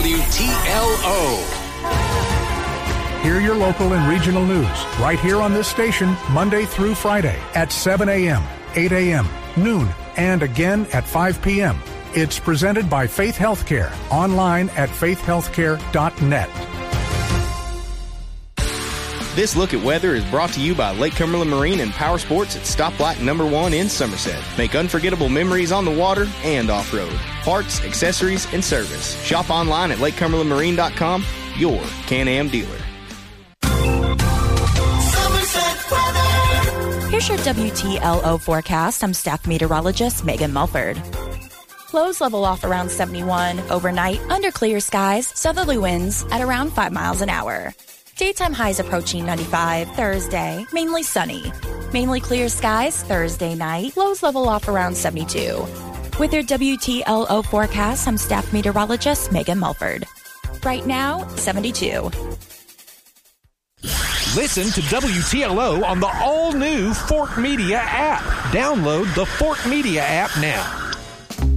WTLO. Hear your local and regional news right here on this station Monday through Friday at 7 a.m., 8 a.m., noon, and again at 5 p.m. It's presented by Faith Healthcare, online at faithhealthcare.net. This look at weather is brought to you by Lake Cumberland Marine and Power Sports at Stoplight number 1 in Somerset. Make unforgettable memories on the water and off-road. Parts, accessories, and service. Shop online at lakecumberlandmarine.com, your Can-Am dealer. Here's your WTLO forecast. I'm staff meteorologist Megan Mulford. Lows level off around 71. Overnight, under clear skies, southerly winds at around 5 miles an hour. Daytime highs approaching 95. Thursday, mainly sunny. Mainly clear skies Thursday night. Lows level off around 72. With your WTLO forecast, I'm staff meteorologist Megan Mulford. Right now, 72. Listen to WTLO on the all-new Fort Media app. Download the Fort Media app now.